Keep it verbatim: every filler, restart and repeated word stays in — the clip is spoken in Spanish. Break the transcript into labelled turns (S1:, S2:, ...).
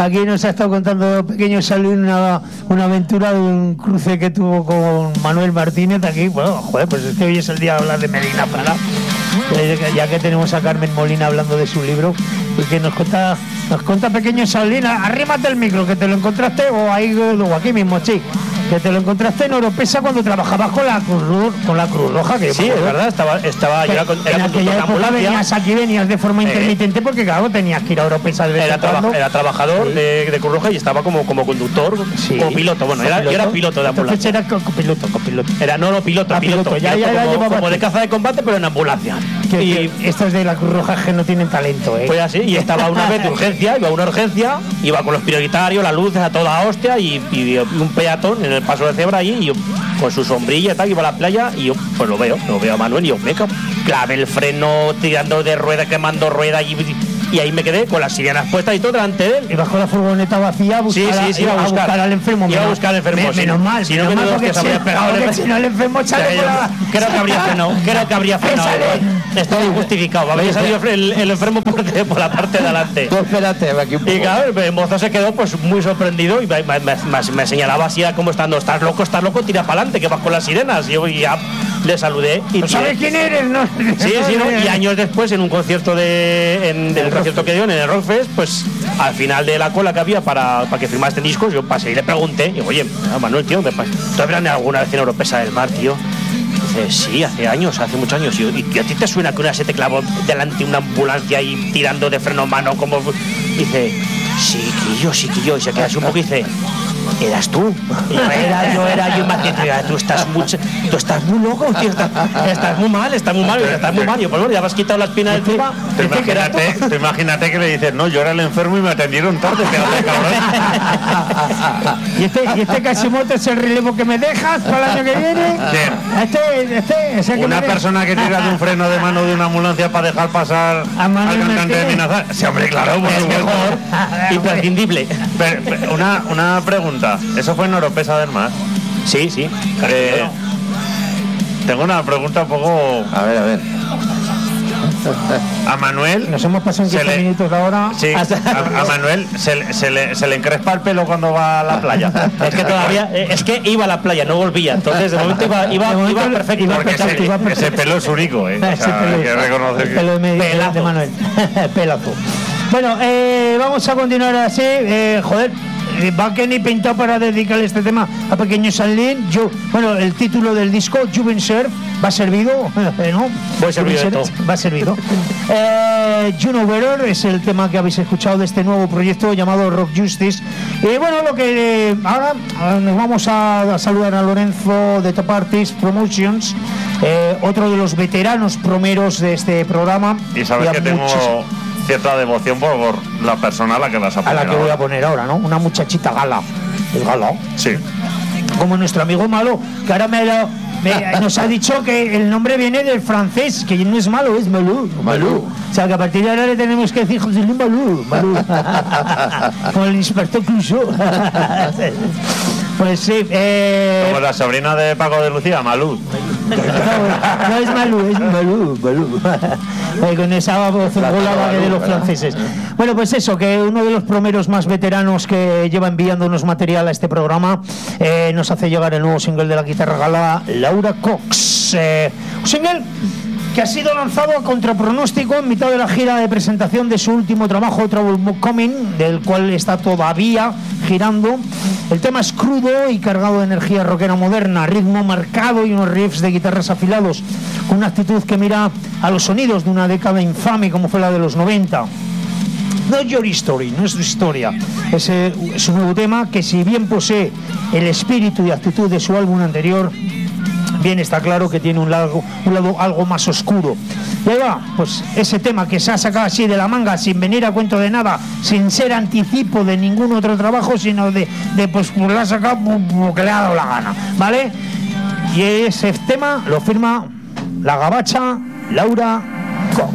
S1: aquí nos ha estado contando pequeño Salín una, una aventura de un cruce que tuvo con Manuel Martínez aquí. Bueno, joder, pues es que hoy es el día de hablar de Medina Prada, eh, ya que tenemos a Carmen Molina hablando de su libro, pues que nos cuenta, nos cuenta pequeño Salín. Arrímate el micro, que te lo encontraste, o ahí, o aquí mismo, sí. Que te lo encontraste en Oropesa cuando trabajabas con la Cruz, con la Cruz Roja. Que
S2: sí, es verdad, estaba, estaba yo era, con, era
S1: en aquella época venías aquí, venías de forma intermitente eh, porque claro, tenías que ir a Oropesa de vez
S2: era,
S1: en cuando.
S2: Traba, era trabajador sí. de, de Cruz Roja y estaba como, como conductor, sí. como piloto. Bueno, era, yo era piloto de ambulancia.
S1: Entonces era copiloto, copiloto.
S2: Era, no, no, piloto,
S1: ah,
S2: piloto.
S1: piloto. Ya, ya,
S2: piloto
S1: ya,
S2: como, como de caza de combate, pero en ambulancia.
S1: Que, y que estos de la Cruz Roja que no tienen talento, ¿eh?
S2: Pues así, y estaba una vez de urgencia, iba a una urgencia, iba con los prioritarios, las luces a toda hostia y, y, y un peatón en el paso de cebra allí. Y yo, con su sombrilla y tal, iba a la playa y yo pues lo veo, lo veo a Manuel y yo me clave el freno tirando de rueda, quemando rueda y, y ahí me quedé con las sirenas puestas y todo delante de él.
S1: Y bajo la furgoneta vacía a buscar,
S2: sí, sí, sí,
S1: a,
S2: a buscar,
S1: a buscar al enfermo.
S2: Iba a buscar al enfermo.
S1: Me,
S2: sí.
S1: Menos mal,
S2: si
S1: menos
S2: no,
S1: mal porque,
S2: que se habría pegado,
S1: porque si no el enfermo chale por la...
S2: Creo que habría frenado, creo que habría frenado. Estoy justificado, habría salido el, el enfermo por, por la parte de adelante.
S3: Tú espérate, aquí un poco.
S2: Y claro, el mozo se quedó pues muy sorprendido y me, me, me, me señalaba así como estando, estás loco, estás loco, tira para adelante, que vas con las sirenas. Y yo ya le saludé. Y
S1: ¿no sabes quién eres? No,
S2: sí, sí, ¿no? Y años después, en un concierto de en, en el concierto que dio en el Rockfest, pues al final de la cola que había para, para que firmaste discos, yo pasé y le pregunté, y digo, oye, Manuel, tío, ¿me pasé? ¿tú habrás alguna vez en Oropesa del Mar, tío? Dice, sí, hace años, hace muchos años. Y, y a ti te suena que una se te clavó delante de una ambulancia y tirando de freno a mano como... Dice, sí, que yo, sí, que yo. Y se queda así un poco y dice, ¿eras tú? Y yo era, yo era, yo me hacía, tú estás muy, tú estás muy loco, tío, estás, estás muy mal, estás muy mal, estás muy mal. Y yo, pues bueno, ya me has quitado la espina del tema.
S4: Tú imagínate, tú imagínate que le dices, no, yo era el enfermo y me atendieron tarde, fíjate, cabrón.
S1: ¿Y este, y este Casimoto es el relevo que me dejas para el año que viene?
S4: ¿Quién?
S1: Este, este, ese que
S4: una
S1: me
S4: persona que tira de un freno de mano de una ambulancia para dejar pasar
S1: a
S4: al cantante de Minazar. Sí, hombre, claro, por
S2: es mejor, imprescindible.
S4: Pero, pero, una, una pregunta, ¿eso fue en Oropesa del Mar?
S2: Sí, sí.
S4: Eh, tengo una pregunta un poco...
S3: A ver, a ver.
S4: A Manuel...
S1: Nos hemos pasado en quince
S4: le,
S1: minutos la hora.
S4: Sí, a, a Manuel se, se, le, se le encrespa el pelo cuando va a la playa.
S2: Es que todavía... Es que iba a la playa, no volvía. Entonces, de momento iba, iba,
S1: momento
S2: iba perfecto.
S1: Iba
S4: porque
S1: perfecto,
S4: ese,
S1: iba perfecto.
S4: ese pelo es único, ¿eh? O sea, hay que reconocer que...
S1: Pelo de, medio,
S2: Pelazo.
S1: de Manuel. Pelazo. Bueno, eh, vamos a continuar así. Eh, joder... va que ni pintado para dedicarle este tema a pequeño Salín. Yo, bueno, el título del disco, Juven Surf, va servido, ¿no?
S2: Voy servido de todo.
S1: Va servido. eh, Juno Bearer es el tema que habéis escuchado de este nuevo proyecto llamado Rock Justice. Y bueno, lo que eh, ahora nos vamos a, a saludar a Lorenzo de Top Artist Promotions, eh, otro de los veteranos promeros de este programa.
S4: Y sabes y que tengo... Muchos... cierta devoción por, por la persona a la que vas a poner.
S1: A la que
S4: ahora.
S1: voy a poner ahora, ¿no? Una muchachita gala. ¿Es gala?
S4: Sí.
S1: Como nuestro amigo Malo, que ahora me, lo, me nos ha dicho que el nombre viene del francés, que no es malo, es Malú.
S3: Malú.
S1: O sea, que a partir de ahora le tenemos que decir José Luis Malú. Malú. Como el inspector Clouseau. Pues sí. Eh...
S4: Como la sobrina de Paco de Lucía, Malú.
S1: No, no es Malú, es Malú, Malú. Eh, con esa voz volada de los franceses. Bueno, pues eso, que uno de los promeros más veteranos que lleva enviándonos material a este programa eh, nos hace llegar el nuevo single de la guitarra gala, Laura Cox. Eh, un single que ha sido lanzado a contrapronóstico en mitad de la gira de presentación de su último trabajo, Trouble Coming, del cual está todavía girando. El tema es crudo y cargado de energía rockera moderna, ritmo marcado y unos riffs de guitarras afilados, con una actitud que mira a los sonidos de una década infame como fue la de los noventa. Not Your Story, no es su historia. Es, eh, es un nuevo tema que, si bien posee el espíritu y actitud de su álbum anterior, bien está claro que tiene un lado, un lado algo más oscuro. Y ahí va, pues ese tema que se ha sacado así de la manga, sin venir a cuento de nada, sin ser anticipo de ningún otro trabajo, sino de, de pues lo ha sacado porque le ha dado la gana, ¿vale? Y ese tema lo firma la gabacha Laura